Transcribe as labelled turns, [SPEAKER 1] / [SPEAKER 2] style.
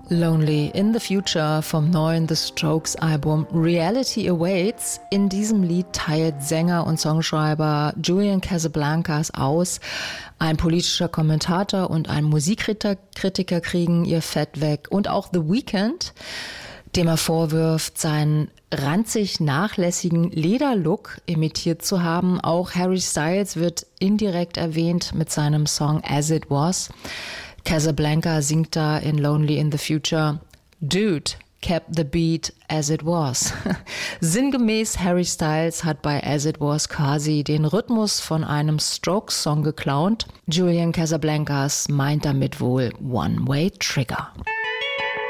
[SPEAKER 1] Lonely in the Future vom neuen The Strokes Album Reality Awaits. In diesem Lied teilt Sänger und Songschreiber Julian Casablancas aus. Ein politischer Kommentator und ein Musikkritiker kriegen ihr Fett weg. Und auch The Weeknd, dem er vorwirft, seinen ranzig nachlässigen Lederlook imitiert zu haben. Auch Harry Styles wird indirekt erwähnt mit seinem Song As It Was. Casablanca singt da in Lonely in the Future: Dude kept the beat as it was. Sinngemäß, Harry Styles hat bei As It Was quasi den Rhythmus von einem Strokes-Song geklaut. Julian Casablancas meint damit wohl One-Way Trigger.